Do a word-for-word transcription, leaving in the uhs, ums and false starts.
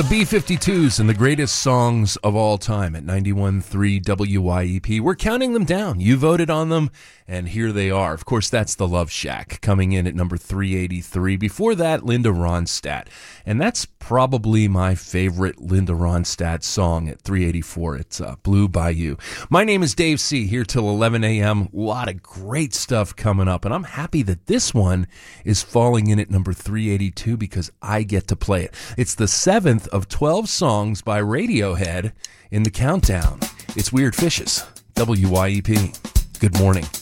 The B fifty-twos and the greatest songs of all time at ninety-one point three W Y E P. We're counting them down. You voted on them, and here they are. Of course, that's The Love Shack coming in at number three eighty-three. Before that, Linda Ronstadt. And that's probably my favorite Linda Ronstadt song at three eighty-four. It's uh, Blue Bayou. My name is Dave C., here till eleven a.m. A lot of great stuff coming up, and I'm happy that this one is falling in at number three eighty-two because I get to play it. It's the seventh of twelve songs by Radiohead in the countdown. It's Weird Fishes, W Y E P. Good morning.